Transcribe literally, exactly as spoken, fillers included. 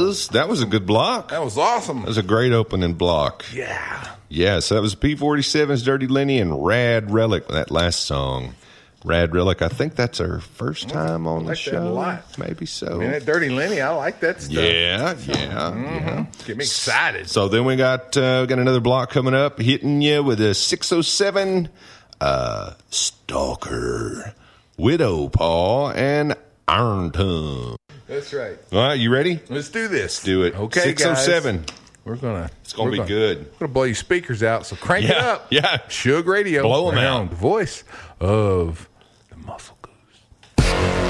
was that was a good block. That was awesome. That was a great opening block. Yeah. Yeah, so that was P forty-seven's Dirty Lenny and Rad Relic, that last song. Rad Relic, I think that's our first time on I like the that a show. lot. Maybe so. I mean, that Dirty Lenny, I like that stuff. Yeah, yeah, Mm-hmm. yeah. Get me excited. So then we got uh, got another block coming up, hitting you with a six oh seven uh, Stalker, Widow Paw, and Iron Tongue. That's right. All right, you ready? Let's do this. Do it. Okay, six oh seven. guys. We're gonna. It's gonna we're be gonna, good. We're gonna blow your speakers out. So crank it Yeah, up. yeah. Suge Radio. Blow 'em Round out. Voice of the Muscle